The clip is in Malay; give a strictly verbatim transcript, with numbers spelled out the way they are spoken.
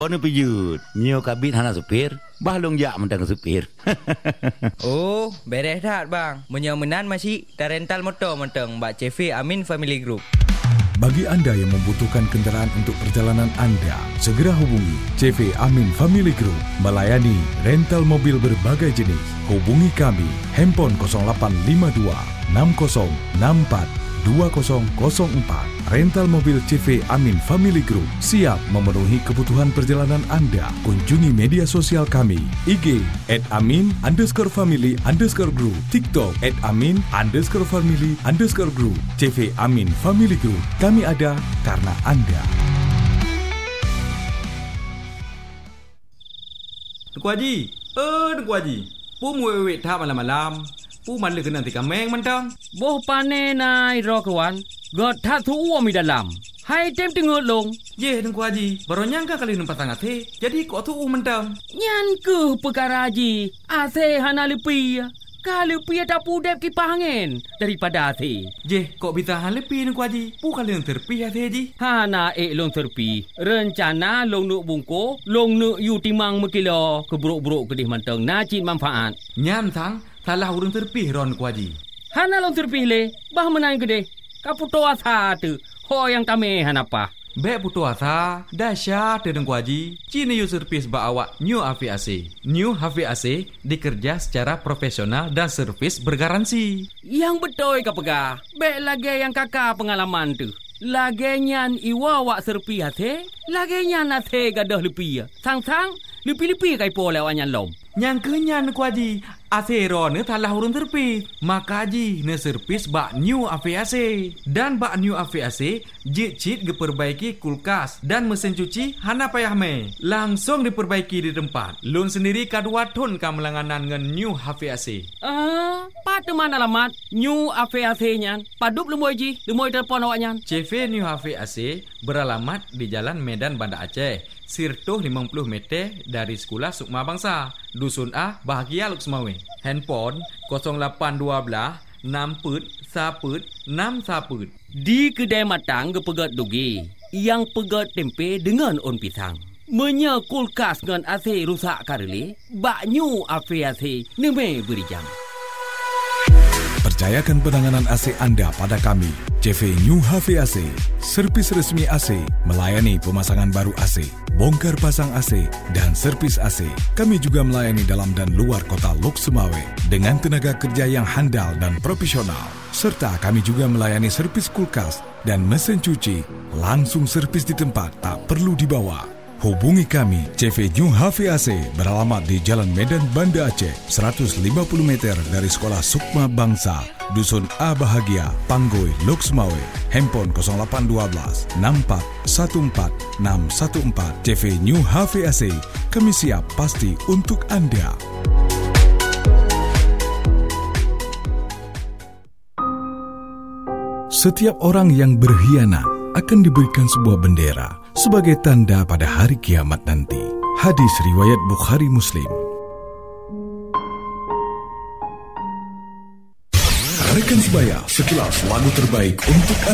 Ono pijut, nyo kabit hana supir, bahlong jak mentang supir. Oh, beres dah bang. Menyomenan masih dah rental motor mentang Mbak C V Amin Family Group. Bagi anda yang membutuhkan kenderaan untuk perjalanan anda, segera hubungi C V Amin Family Group, melayani rental mobil berbagai jenis. Hubungi kami, handphone kosong lapan lima dua enam kosong enam empat dua kosong kosong empat. Rental mobil C V Amin Family Group siap memenuhi kebutuhan perjalanan anda. Kunjungi media sosial kami, I G at amin underscore family underscore group, TikTok at amin underscore family underscore group. C V Amin Family Group, kami ada karena anda. Tuku Haji, eh Tuku Haji, pu muwek tak malam-malam. Pu malah kena tiga meng mentang. Boh pane nai ro kawan. God tak tu uam di dalam. Hai tem tengok long. Ye Tuku Haji, baru nyangka kali numpas tangan teh. Jadi kok tu mentang. Nyan ke perkara haji. Ase hana lepi. Kalau pi tak pudep kipas angin daripada ase. Je, kok bisa han lepi Tuku Haji? Pu kali yang terpi ase Haji. Hana ek long terpi. Rencana long nuk bungko, long nuk yu timang mekilo keburuk-buruk kedih mentang najib manfaat. Nyan sang salah urang terpih ron Tuku Haji. Hana long terpih le, bah menang gede. Kaputo asa tu, ho yang kami hanapa. Bek putu asa, dahsyat Tuku Haji. Cini yu servis ba awak New H V A C. New H V A C dikerja secara profesional dan servis bergaransi. Yang betul ka pegah. Bek lagi yang kakak pengalaman tu. Lagi nyan iwa wak serpi hati, lagi nyan hati gadah lepi. Sang-sang, lepi-lepi kai po lewat nyan lom. Yang kenyan Tuku Haji, asero ne talah urun terpis. Maka Haji ne servis bak New H V A C. Dan bak New H V A C, jit-jit diperbaiki kulkas dan mesin cuci hana payah me. Langsung diperbaiki di tempat. Lun sendiri kadua ton kamelanganan ngan New H V A C. Ah, pada mana alamat New H V A C nyan? Padup lemoy Ji, lemoy telefon awak nyan. C V New H V A C beralamat di Jalan Medan Banda Aceh. Sirtuh lima puluh meter dari Sekolah Sukma Bangsa, Dusun A, Bahagia Luk Semawe. Handphone kosong lapan dua enam put saput enam saput. Di kedai matang gepegat dugi, yang pegat tempe dengan on pisang. Menya kulkas dengan A C rusak karele, bak New H V A C neme beri jam. Percayakan penanganan A C anda pada kami, C V New H V A C, servis resmi A C, melayani pemasangan baru A C, bongkar pasang A C, dan servis A C. Kami juga melayani dalam dan luar kota Lok Semawe dengan tenaga kerja yang handal dan profesional. Serta kami juga melayani servis kulkas dan mesin cuci, langsung servis di tempat, tak perlu dibawa. Hubungi kami, C V New H V A C beralamat di Jalan Medan Banda Aceh, seratus lima puluh meter dari Sekolah Sukma Bangsa, Dusun A Bahagia, Panggoi, Lok Semawe. Handphone kosong lapan dua enam empat satu empat enam satu empat. C V New H V A C, kami siap pasti untuk anda. Setiap orang yang berkhianat akan diberikan sebuah bendera sebagai tanda pada hari kiamat nanti. Hadis riwayat Bukhari Muslim. Rekan sebaya, sekilas lagu terbaik untuk